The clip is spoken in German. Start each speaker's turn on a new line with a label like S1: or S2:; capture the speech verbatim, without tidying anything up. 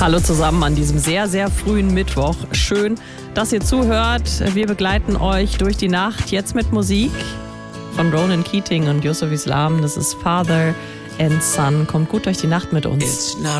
S1: Hallo zusammen an diesem sehr, sehr frühen Mittwoch. Schön, dass ihr zuhört. Wir begleiten euch durch die Nacht jetzt mit Musik von Ronan Keating und Yusuf Islam. Das ist Father and Son. Kommt gut durch die Nacht mit uns.
S2: It's not